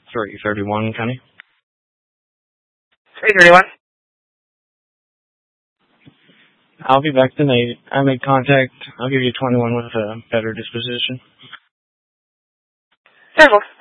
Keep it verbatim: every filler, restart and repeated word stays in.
three thirty-one, Kenny. three thirty-one. I'll be vaccinated. I made contact. I'll give you twenty-one with a better disposition. Terrible.